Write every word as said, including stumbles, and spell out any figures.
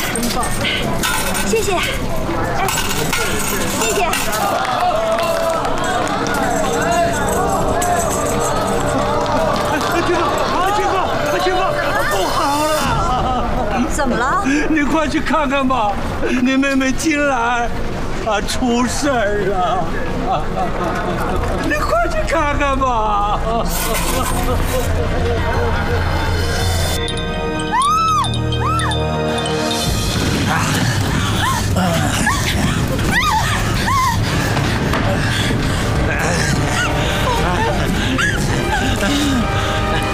谢谢，哎，谢谢。怎么了？ 你快去看看吧，你妹妹金兰，啊，出事儿了！你快去看看吧。